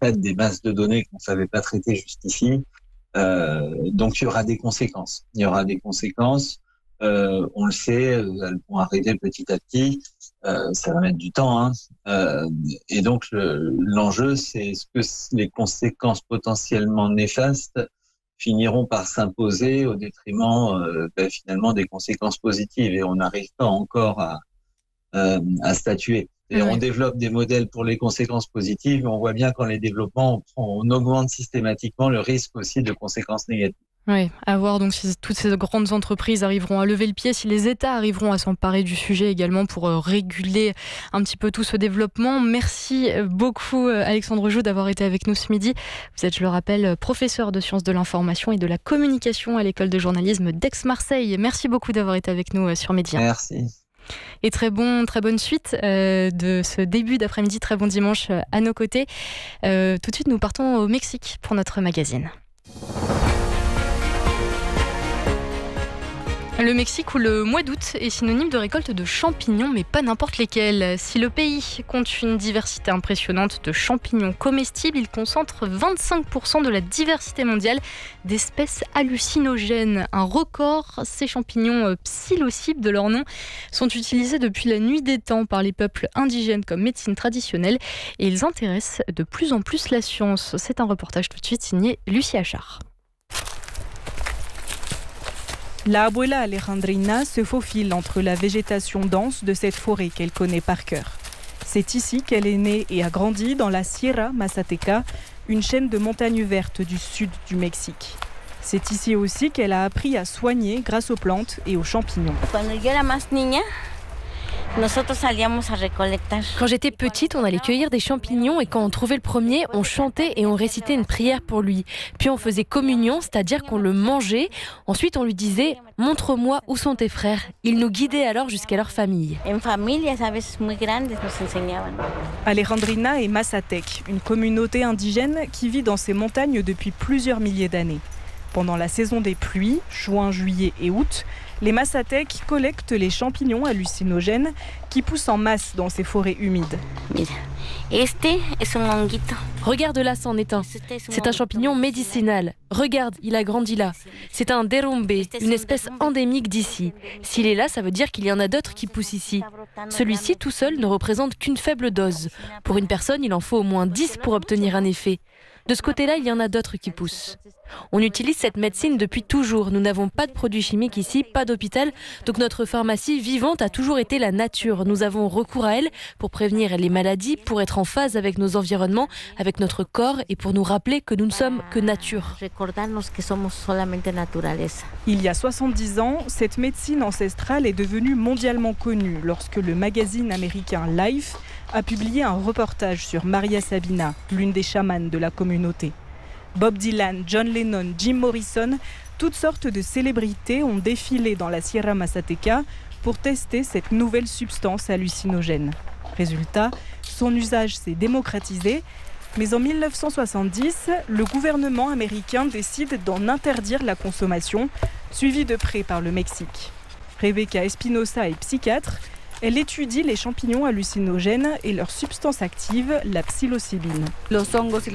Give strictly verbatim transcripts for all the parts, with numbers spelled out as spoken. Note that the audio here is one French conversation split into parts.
traite des masses de données qu'on ne savait pas traiter jusqu'ici. Euh, donc, il y aura des conséquences. Il y aura des conséquences. Euh, on le sait, elles vont arriver petit à petit. Euh, ça va mettre du temps. Hein. Euh, et donc, le, l'enjeu, c'est est-ce que les conséquences potentiellement néfastes finiront par s'imposer au détriment euh, ben, finalement des conséquences positives. Et on n'arrive pas encore à, euh, à statuer. Et oui. On développe des modèles pour les conséquences positives, mais on voit bien qu'en les développant, on, on augmente systématiquement le risque aussi de conséquences négatives. Oui, à voir donc si toutes ces grandes entreprises arriveront à lever le pied, si les États arriveront à s'emparer du sujet également pour euh, réguler un petit peu tout ce développement. Merci beaucoup Alexandre Joux d'avoir été avec nous ce midi. Vous êtes, je le rappelle, professeur de sciences de l'information et de la communication à l'école de journalisme d'Aix-Marseille. Merci beaucoup d'avoir été avec nous sur Média. Merci. Et très bon, très bonne suite euh, de ce début d'après-midi, très bon dimanche à nos côtés. Euh, tout de suite, nous partons au Mexique pour notre magazine. Le Mexique où le mois d'août est synonyme de récolte de champignons, mais pas n'importe lesquels. Si le pays compte une diversité impressionnante de champignons comestibles, il concentre vingt-cinq pour cent de la diversité mondiale d'espèces hallucinogènes. Un record, ces champignons psilocybes de leur nom sont utilisés depuis la nuit des temps par les peuples indigènes comme médecine traditionnelle et ils intéressent de plus en plus la science. C'est un reportage tout de suite signé Lucie Achard. La abuela Alejandrina se faufile entre la végétation dense de cette forêt qu'elle connaît par cœur. C'est ici qu'elle est née et a grandi dans la Sierra Mazateca, une chaîne de montagnes vertes du sud du Mexique. C'est ici aussi qu'elle a appris à soigner grâce aux plantes et aux champignons. Quand j'étais petite, on allait cueillir des champignons et quand on trouvait le premier, on chantait et on récitait une prière pour lui. Puis on faisait communion, c'est-à-dire qu'on le mangeait. Ensuite, on lui disait « Montre-moi où sont tes frères ». Il nous guidait alors jusqu'à leur famille. Alejandrina est Mazatec, une communauté indigène qui vit dans ces montagnes depuis plusieurs milliers d'années. Pendant la saison des pluies, juin, juillet et août, les Mazatecs collectent les champignons hallucinogènes qui poussent en masse dans ces forêts humides. Regarde là, c'en est un. C'est un champignon médicinal. Regarde, il a grandi là. C'est un derumbe, une espèce endémique d'ici. S'il est là, ça veut dire qu'il y en a d'autres qui poussent ici. Celui-ci, tout seul, ne représente qu'une faible dose. Pour une personne, il en faut au moins dix pour obtenir un effet. De ce côté-là, il y en a d'autres qui poussent. On utilise cette médecine depuis toujours. Nous n'avons pas de produits chimiques ici, pas d'hôpital. Donc notre pharmacie vivante a toujours été la nature. Nous avons recours à elle pour prévenir les maladies, pour être en phase avec nos environnements, avec notre corps et pour nous rappeler que nous ne sommes que nature. Il y a soixante-dix ans, cette médecine ancestrale est devenue mondialement connue lorsque le magazine américain Life a publié un reportage sur Maria Sabina, l'une des chamanes de la communauté. Bob Dylan, John Lennon, Jim Morrison, toutes sortes de célébrités ont défilé dans la Sierra Mazateca pour tester cette nouvelle substance hallucinogène. Résultat, son usage s'est démocratisé, mais en mille neuf cent soixante-dix, le gouvernement américain décide d'en interdire la consommation, suivi de près par le Mexique. Rebecca Espinosa est psychiatre. Elle étudie les champignons hallucinogènes et leur substance active, la psilocybine. La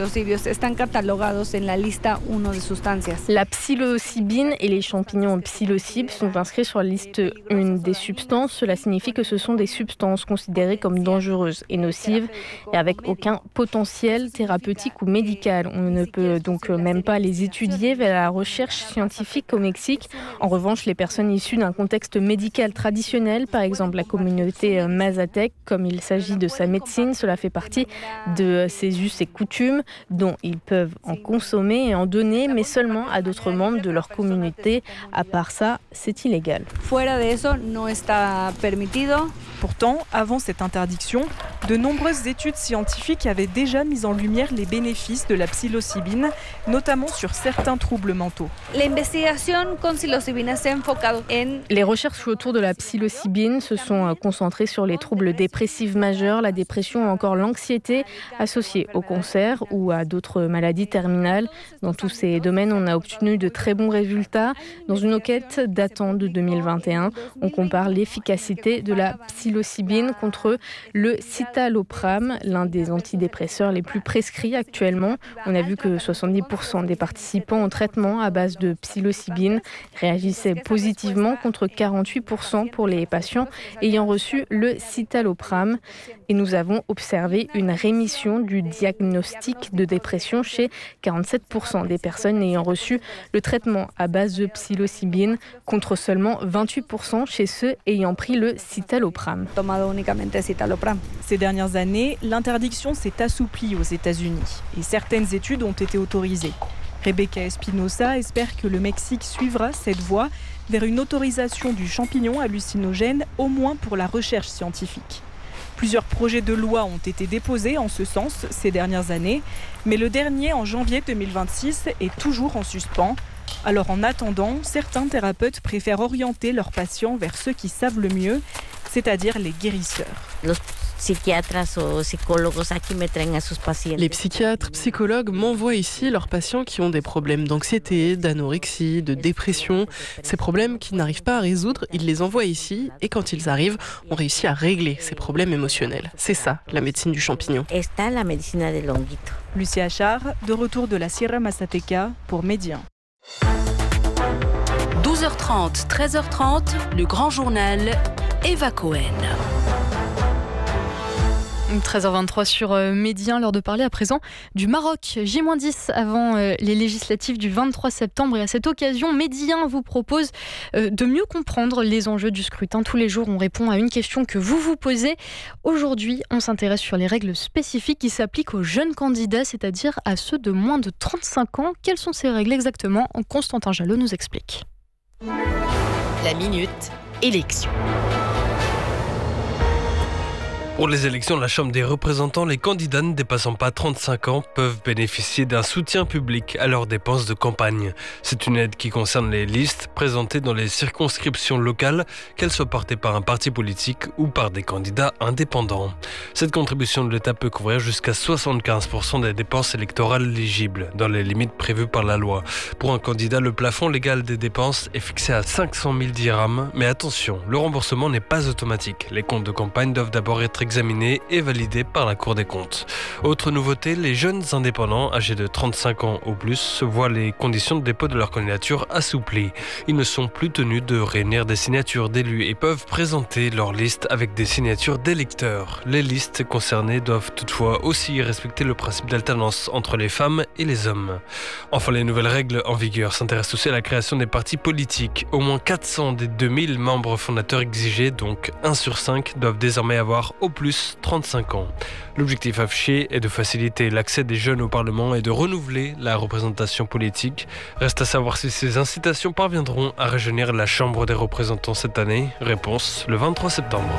psilocybine et les champignons psilocybes sont inscrits sur la liste un des substances. Cela signifie que ce sont des substances considérées comme dangereuses et nocives et avec aucun potentiel thérapeutique ou médical. On ne peut donc même pas les étudier vers la recherche scientifique au Mexique. En revanche, les personnes issues d'un contexte médical traditionnel, par exemple la communauté Mazatec, comme il s'agit de sa médecine, cela fait partie de ses us et coutumes dont ils peuvent en consommer et en donner, mais seulement à d'autres membres de leur communauté. À part ça, c'est illégal. Pourtant, avant cette interdiction, de nombreuses études scientifiques avaient déjà mis en lumière les bénéfices de la psilocybine, notamment sur certains troubles mentaux. Les recherches autour de la psilocybine se sont concentrées sur les troubles dépressifs majeurs, la dépression ou encore l'anxiété associée au cancer ou à d'autres maladies terminales. Dans tous ces domaines, on a obtenu de très bons résultats. Dans une enquête datant de deux mille vingt et un, on compare l'efficacité de la psilocybine psilocybine contre le citalopram, l'un des antidépresseurs les plus prescrits actuellement. On a vu que soixante-dix pour cent des participants au traitement à base de psilocybine réagissaient positivement contre quarante-huit pour cent pour les patients ayant reçu le citalopram. Et nous avons observé une rémission du diagnostic de dépression chez quarante-sept pour cent des personnes ayant reçu le traitement à base de psilocybine contre seulement vingt-huit pour cent chez ceux ayant pris le citalopram. Ces dernières années, l'interdiction s'est assouplie aux États-Unis et certaines études ont été autorisées. Rebecca Espinosa espère que le Mexique suivra cette voie vers une autorisation du champignon hallucinogène, au moins pour la recherche scientifique. Plusieurs projets de loi ont été déposés en ce sens ces dernières années, mais le dernier en janvier deux mille vingt-six est toujours en suspens. Alors en attendant, certains thérapeutes préfèrent orienter leurs patients vers ceux qui savent le mieux, c'est-à-dire les guérisseurs. Les psychiatres, psychologues m'envoient ici leurs patients qui ont des problèmes d'anxiété, d'anorexie, de dépression. Ces problèmes qu'ils n'arrivent pas à résoudre, ils les envoient ici et quand ils arrivent, on réussit à régler ces problèmes émotionnels. C'est ça, la médecine du champignon. Lucie Achard, de retour de la Sierra Mazateca pour Médien. douze heures trente, treize heures trente, le grand journal, Eva Cohen. treize heures vingt-trois sur Médien, l'heure de parler à présent du Maroc. J moins dix avant les législatives du vingt-trois septembre et à cette occasion, Médien vous propose de mieux comprendre les enjeux du scrutin. Tous les jours, on répond à une question que vous vous posez. Aujourd'hui, on s'intéresse sur les règles spécifiques qui s'appliquent aux jeunes candidats, c'est-à-dire à ceux de moins de trente-cinq ans. Quelles sont ces règles exactement ? Constantin Jalot nous explique. La minute élection. Pour les élections de la Chambre des représentants, les candidats ne dépassant pas trente-cinq ans peuvent bénéficier d'un soutien public à leurs dépenses de campagne. C'est une aide qui concerne les listes présentées dans les circonscriptions locales, qu'elles soient portées par un parti politique ou par des candidats indépendants. Cette contribution de l'État peut couvrir jusqu'à soixante-quinze pour cent des dépenses électorales éligibles, dans les limites prévues par la loi. Pour un candidat, le plafond légal des dépenses est fixé à cinq cent mille dirhams, mais attention, le remboursement n'est pas automatique. Les comptes de campagne doivent d'abord être examiné et validé par la Cour des comptes. Autre nouveauté, les jeunes indépendants âgés de trente-cinq ans ou plus voient les conditions de dépôt de leur candidature assouplies. Ils ne sont plus tenus de réunir des signatures d'élus et peuvent présenter leur liste avec des signatures d'électeurs. Les listes concernées doivent toutefois aussi respecter le principe d'alternance entre les femmes et les hommes. Enfin, les nouvelles règles en vigueur s'intéressent aussi à la création des partis politiques. Au moins quatre cents des deux mille membres fondateurs exigés, donc un sur cinq, doivent désormais avoir au plus trente-cinq ans. L'objectif affiché est de faciliter l'accès des jeunes au Parlement et de renouveler la représentation politique. Reste à savoir si ces incitations parviendront à rajeunir la Chambre des représentants cette année. Réponse le vingt-trois septembre.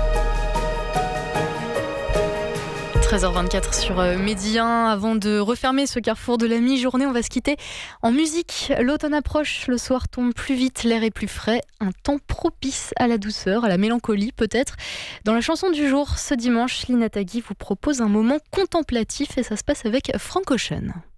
treize heures vingt-quatre sur Médien. Avant de refermer ce carrefour de la mi-journée, on va se quitter en musique. L'automne approche, le soir tombe plus vite, l'air est plus frais. Un temps propice à la douceur, à la mélancolie peut-être. Dans la chanson du jour, ce dimanche, Lina Tagui vous propose un moment contemplatif et ça se passe avec Frank Ocean.